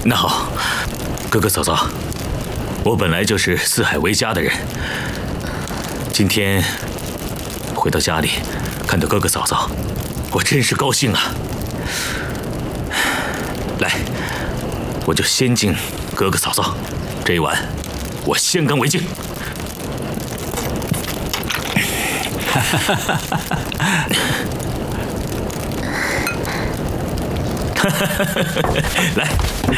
那好，哥哥嫂嫂，我本来就是四海为家的人，今天回到家里，看到哥哥嫂嫂，我真是高兴啊！来，我就先敬哥哥嫂嫂，这一碗我先干为敬。来。